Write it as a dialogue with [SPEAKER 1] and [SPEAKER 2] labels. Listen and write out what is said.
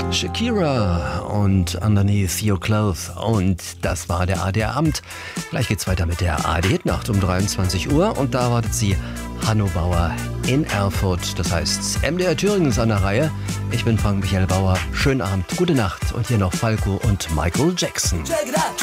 [SPEAKER 1] Shakira und Underneath Your Clothes. Und das war der AD-Abend. Gleich geht's weiter mit der AD-Nacht um 23 Uhr. Und da wartet sie Hanno Bauer in Erfurt. Das heißt, MDR Thüringen ist an der Reihe. Ich bin Frank-Michael Bauer. Schönen Abend, gute Nacht. Und hier noch Falco und Michael Jackson.